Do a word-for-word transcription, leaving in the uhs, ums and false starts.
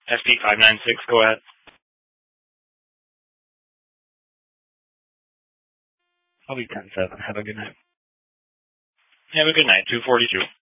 S P five nine six, go ahead. I'll be ten seven. Have a good night. Have a good night. two forty-two.